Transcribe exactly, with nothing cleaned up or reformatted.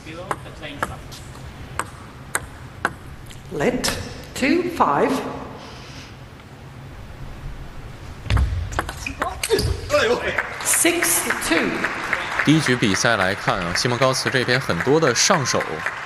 Let two five. 哎呦 Six two. 第一局比赛来看啊，西蒙高茨这边很多的上手